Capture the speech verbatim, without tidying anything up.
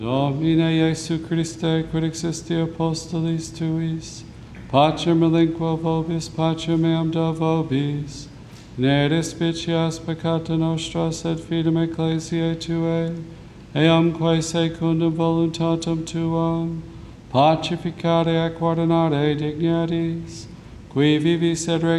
Domine Iesu Christe, quid existi apostolis tuis, pacem relinquo vobis, pacem meam da vobis, ne despicias peccata nostra, sed fidem ecclesiae Tuae, eamque secundum voluntatem Tuam, pacificare ac ordinare dignities, qui vivis et